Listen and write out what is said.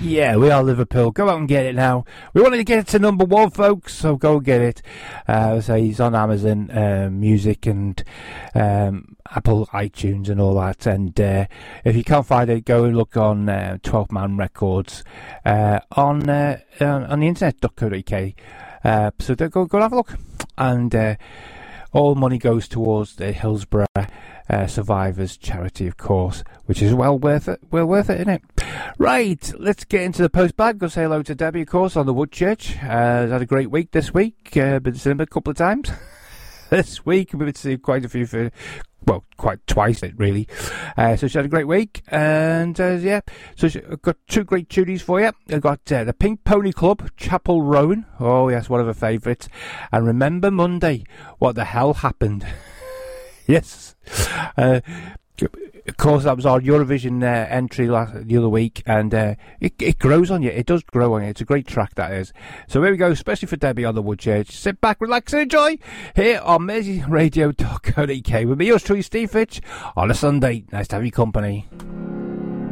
Yeah, we are Liverpool. Go out and get it now. We wanted to get it to number 1, folks, so go get it. So he's on Amazon Music and Apple iTunes and all that. And if you can't find it, go and look on 12 Man Records on the internet.co.uk. So go and have a look. And all money goes towards the Hillsborough Survivors charity, of course, which is well worth it, isn't it? Right, let's get into the post bag. Go say hello to Debbie, of course, on the Woodchurch. Had a great week this week. Been to cinema a couple of times. This week we've been to see quite a few quite twice really. So she had a great week, and yeah, so I've got 2 great tunes for you. I've got the Pink Pony Club, Chapel Rowan. Oh yes, one of her favourites. And Remember Monday, What the Hell Happened. Yes. Of course, that was our Eurovision entry the other week, and it grows on you. It does grow on you. It's a great track, that is. So here we go, especially for Debbie on the Woodchurch. Sit back, relax, and enjoy here on MerseyRadio.co.uk with me, yours truly, Steve Fitch, on a Sunday. Nice to have your company.